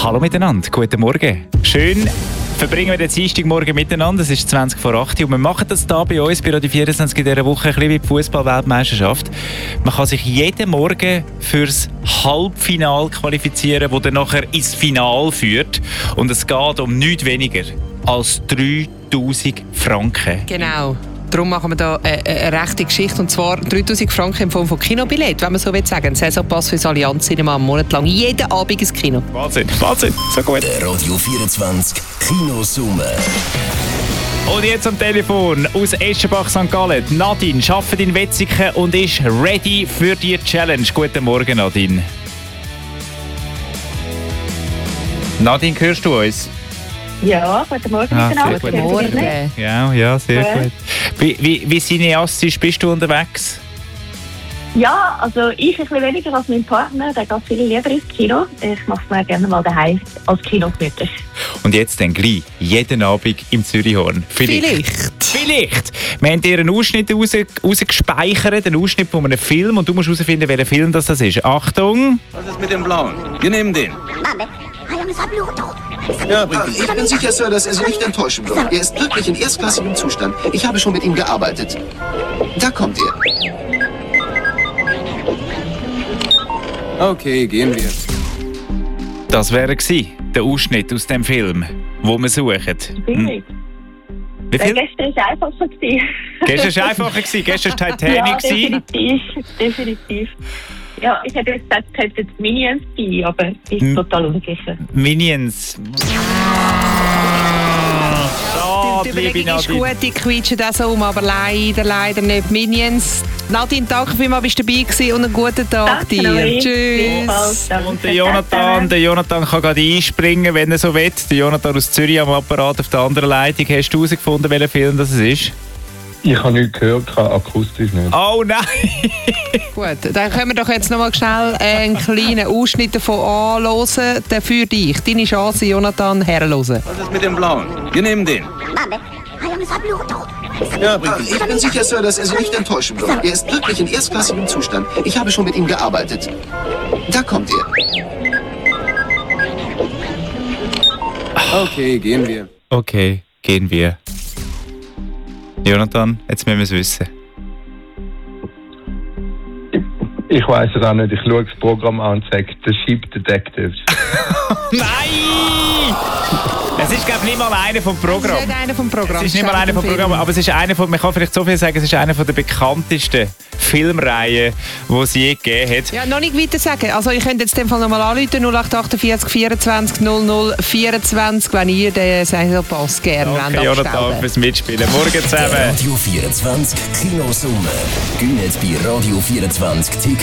Hallo miteinander, guten Morgen. Schön verbringen wir den Dienstagmorgen miteinander. Es ist 20 vor 8 Uhr und wir machen das hier bei uns bei Radio 24 in dieser Woche ein bisschen wie die Fußball-Weltmeisterschaft. Man kann sich jeden Morgen fürs Halbfinale qualifizieren, das dann nachher ins Finale führt. Und es geht um nichts weniger als 3000 Franken. Genau. Darum machen wir hier eine rechte Geschichte, und zwar 3000 Franken in Form von Kinobillett, wenn man so will sagen. Ein Saisonpass für das Allianz Cinema einen Monat lang, jeden Abend ins Kino. Wahnsinn, Wahnsinn, so gut. Der Radio 24 Kinosumme. Und jetzt am Telefon aus Eschenbach, St. Gallen. Nadine arbeitet in Wetzikon und ist ready für die Challenge. Guten Morgen, Nadine. Nadine, hörst du uns? Ja, guten Morgen miteinander. Guten Morgen. Ja, sehr gut. Wie cineastisch bist du unterwegs? Ja, also ich ein bisschen weniger als mein Partner, der geht viel lieber ins Kino. Ich mache es mir gerne mal daheim als Kinogemütlich. Und jetzt dann gleich, jeden Abend im Zürichhorn. Vielleicht. Wir haben dir einen Ausschnitt rausgespeichert, einen Ausschnitt von einem Film, und du musst herausfinden, welcher Film das ist. Achtung! Was ist mit dem Blauen? Wir nehmen den. Ja, bringt ihn. Ich bin sicher, Sir, dass er Sie nicht enttäuschen wird. Er ist wirklich in erstklassigem Zustand. Ich habe schon mit ihm gearbeitet. Da kommt er. Okay, gehen wir. Das wäre der Ausschnitt aus dem Film, den wir suchen. Billig. Wie viel? Gestern war es einfacher. Gestern war es einfacher. Gestern war Titanic. Ja, definitiv. Ja, ich hätte jetzt gesagt, es könnten Minions sein, aber ich bin total unsicher. Minions. Die Überlegung ist gut, die quietschen das so um, aber leider nicht. Minions. Nadine, danke vielmals, bist du dabei gewesen und einen guten Tag Danke dir. euch. Tschüss. Und der Jonathan kann gerade einspringen, wenn er so will. Der Jonathan aus Zürich am Apparat auf der anderen Leitung. Hast du herausgefunden, welcher Film das ist? Ich habe nichts gehört, akustisch nicht. Oh nein! Gut, dann können wir doch jetzt noch mal schnell einen kleinen Ausschnitt davon anhören. Für dich. Deine Chance, Jonathan, herhören. Was ist mit dem Blauen? Wir nehmen den. Ja, bringt ihn. Ich bin sicher, Sir, dass er Sie nicht enttäuschen wird. Er ist wirklich in erstklassigem Zustand. Ich habe schon mit ihm gearbeitet. Da kommt er. Okay, gehen wir. Okay, gehen wir. Jonathan, jetzt müssen wir es wissen. Ich weiss es auch nicht. Ich schaue das Programm an und sage, The Ship Detectives. Nein! Es ist, glaube ich, nicht mal einer vom Programm. Es ist nicht einer vom Programm. Es ist nicht mal einer vom Programm, aber es ist einer von, man kann vielleicht so viel sagen, es ist einer der bekanntesten Filmreihen, die es je gegeben hat. Ja, noch nicht weiter sagen. Also ich könnte jetzt in dem Fall nochmal anrufen, 0848 24 00 24, wenn ihr den Saisonpass gerne Okay, Jonathan, fürs Mitspielen. Morgen zusammen. Radio 24 Kinosumme. Gönnt bei Radio 24 Ticket.